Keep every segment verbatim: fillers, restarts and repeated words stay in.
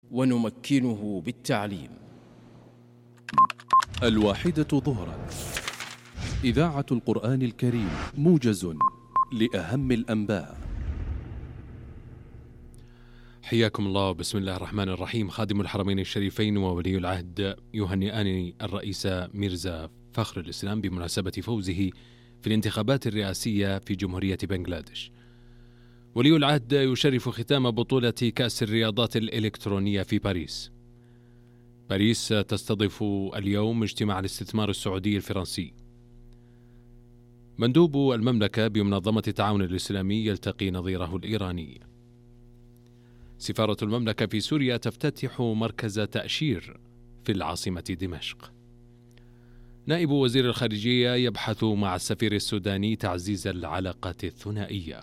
ونمكنه بالتعليم. الواحدة ظهرا، إذاعة القرآن الكريم، موجز لأهم الأنباء. حياكم الله، بسم الله الرحمن الرحيم. خادم الحرمين الشريفين وولي العهد يهنئان الرئيس ميرزا فخر الإسلام بمناسبة فوزه في الانتخابات الرئاسية في جمهورية بنغلاديش. ولي العهد يشرف ختام بطولة كأس الرياضات الإلكترونية في باريس. باريس تستضيف اليوم اجتماع الاستثمار السعودي الفرنسي. مندوب المملكة بمنظمة التعاون الإسلامي يلتقي نظيره الإيراني. سفارة المملكة في سوريا تفتتح مركز تأشير في العاصمة دمشق. نائب وزير الخارجية يبحث مع السفير السوداني تعزيز العلاقات الثنائية.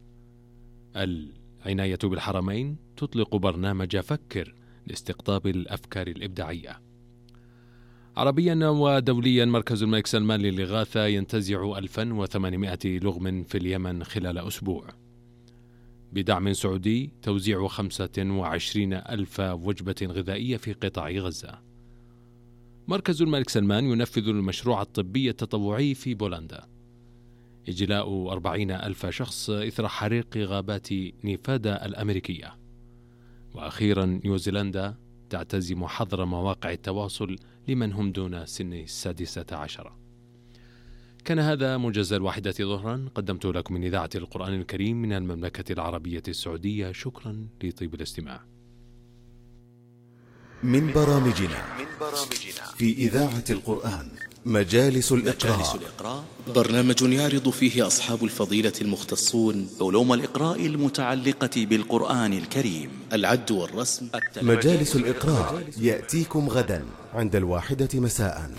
العناية بالحرمين تطلق برنامج فكر لاستقطاب الأفكار الإبداعية. عربيا ودوليا، مركز الملك سلمان للإغاثة ينتزع ألفا وثمانمائة لغم في اليمن خلال أسبوع. بدعم سعودي توزيع خمسة وعشرين ألف وجبة غذائية في قطاع غزة. مركز الملك سلمان ينفذ المشروع الطبي التطوعي في بولندا. إجلاء أربعين ألف شخص إثر حريق غابات نيفادا الأمريكية. وأخيرا، نيوزيلندا تعتزم حظر مواقع التواصل لمن هم دون سن السادسة عشرة. كان هذا موجز الواحدة ظهرا، قدمت لكم من إذاعة القرآن الكريم من المملكة العربية السعودية. شكرا لطيب الاستماع. من برامجنا في إذاعة القرآن مجالس الإقراء. مجالس الإقراء برنامج يعرض فيه أصحاب الفضيلة المختصون علوم الإقراء المتعلقة بالقرآن الكريم، العد والرسم. مجالس الإقراء يأتيكم غدا عند الواحدة مساء.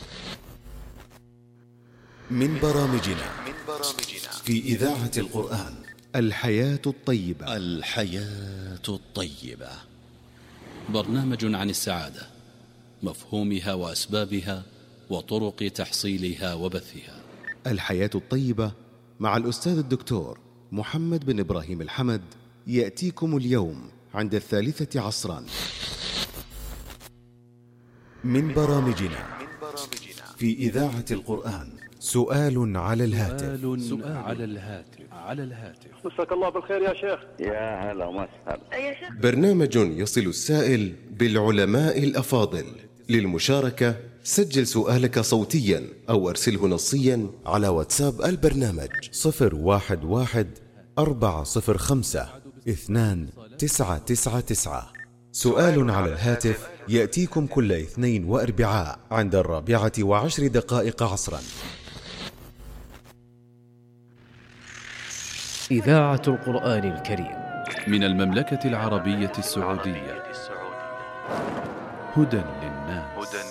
من برامجنا في إذاعة القرآن الحياة الطيبة. الحياة الطيبة برنامج عن السعادة، مفهومها وأسبابها وطرق تحصيلها وبثها. الحياة الطيبة مع الأستاذ الدكتور محمد بن إبراهيم الحمد يأتيكم اليوم عند الثالثة عصرا. من برامجنا في إذاعة القرآن سؤال على الهاتف. سؤال على الهاتف على الهاتف مساك الله بالخير يا شيخ. يا هلا وسهلا يا شيخ. برنامج يصل السائل بالعلماء الأفاضل. للمشاركة سجل سؤالك صوتيا أو أرسله نصيا على واتساب البرنامج صفر واحد واحد أربعة صفر خمسة اثنان تسعة تسعة تسعة. سؤال على الهاتف يأتيكم كل اثنين وأربعاء عند الرابعة وعشر دقائق عصرا. إذاعة القرآن الكريم من المملكة العربية السعودية. هدى للناس.